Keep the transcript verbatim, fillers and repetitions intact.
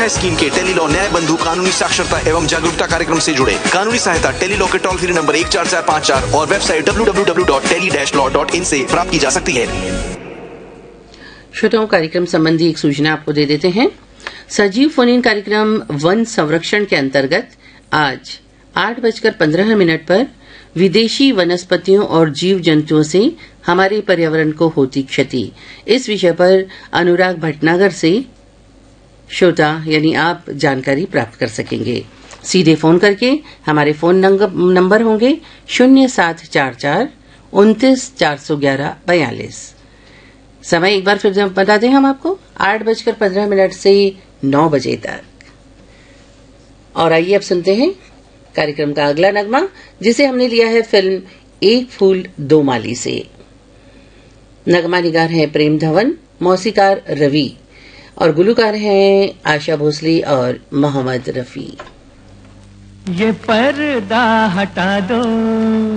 Scheme के Tele-Law न्याय बंधु कानूनी साक्षरता एवं जागरूकता कार्यक्रम से जुड़े। कानूनी सहायता टेलीलॉ के टोल फ्री नंबर एक चार चार पाँच चार और website W W W dot tele dash law dot in से प्राप्त की जा सकती है। श्रोताओं, कार्यक्रम संबंधी एक सूचना आपको दे देते हैं। सजीव फोन इन कार्यक्रम वन संरक्षण के अंतर्गत आज आठ बजकर पंद्रह मिनट पर विदेशी वनस्पतियों और जीव जंतुओं से हमारे पर्यावरण को होती क्षति, इस विषय पर अनुराग भटनागर से श्रोता यानी आप जानकारी प्राप्त कर सकेंगे। सीधे फोन करके हमारे फोन नंबर होंगे शून्य सात चार चार उनतीस चार सौ ग्यारह बयालीस। समय एक बार फिर बता दें हम आपको, आठ बजकर पंद्रह मिनट से नौ बजे तक। और आइए अब सुनते हैं कार्यक्रम का अगला नगमा, जिसे हमने लिया है फिल्म एक फूल दो माली से। नगमा निगार है प्रेम धवन, मौसीकार रवि और गुलूकार हैं आशा भोसले और मोहम्मद रफी। ये पर्दा हटा दो